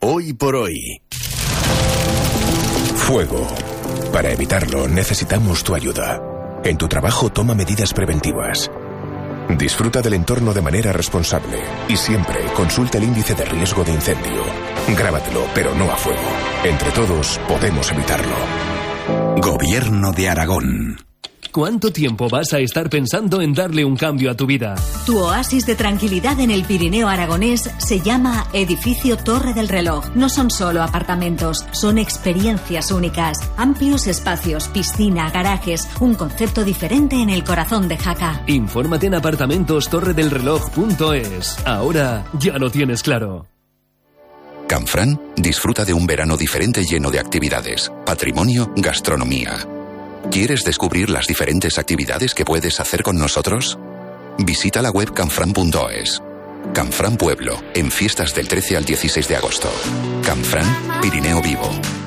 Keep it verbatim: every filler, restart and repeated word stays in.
Hoy por hoy. Fuego. Para evitarlo, necesitamos tu ayuda. En tu trabajo, toma medidas preventivas. Disfruta del entorno de manera responsable y siempre consulta el índice de riesgo de incendio. Grábatelo, pero no a fuego. Entre todos, podemos evitarlo. Gobierno de Aragón. ¿Cuánto tiempo vas a estar pensando en darle un cambio a tu vida? Tu oasis de tranquilidad en el Pirineo aragonés se llama Edificio Torre del Reloj. No son solo apartamentos, son experiencias únicas. Amplios espacios, piscina, garajes, un concepto diferente en el corazón de Jaca. Infórmate en apartamentos torre del reloj punto es. Ahora ya lo tienes claro. Canfrán disfruta de un verano diferente lleno de actividades, patrimonio, gastronomía. ¿Quieres descubrir las diferentes actividades que puedes hacer con nosotros? Visita la web canfrán punto es. Canfrán Pueblo, en fiestas del trece al dieciséis de agosto. Canfrán, Pirineo Vivo.